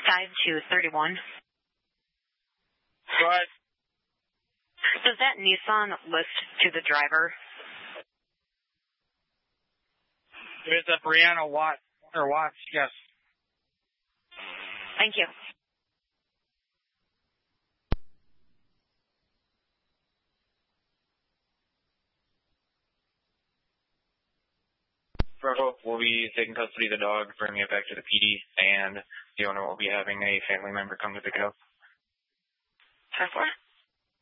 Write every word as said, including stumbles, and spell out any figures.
five two three one. Go ahead. Does that Nissan list to the driver? If it's a Brianna Watt or Watts, yes. Thank you. Bravo will be taking custody of the dog, bringing it back to the P D, and the owner will be having a family member come to pick it up. ten four.